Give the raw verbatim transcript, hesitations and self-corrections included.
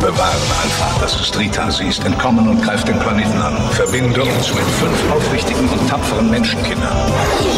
Bewahren, Alpha. Das ist Rita. Sie ist entkommen und greift den Planeten an. Verbinde uns mit fünf aufrichtigen und tapferen Menschenkindern.